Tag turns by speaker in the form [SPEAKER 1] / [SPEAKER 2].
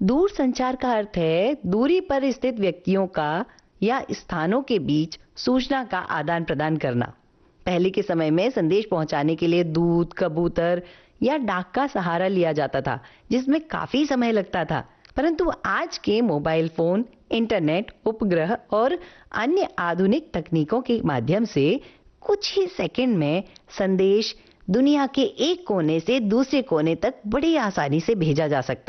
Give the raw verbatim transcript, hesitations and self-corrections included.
[SPEAKER 1] दूर संचार का अर्थ है दूरी पर स्थित व्यक्तियों का या स्थानों के बीच सूचना का आदान प्रदान करना। पहले के समय में संदेश पहुंचाने के लिए दूत, कबूतर या डाक का सहारा लिया जाता था, जिसमें काफी समय लगता था। परंतु आज के मोबाइल फोन, इंटरनेट, उपग्रह और अन्य आधुनिक तकनीकों के माध्यम से कुछ ही सेकंड में संदेश दुनिया के एक कोने से दूसरे कोने तक बड़ी आसानी से भेजा जा सकता है।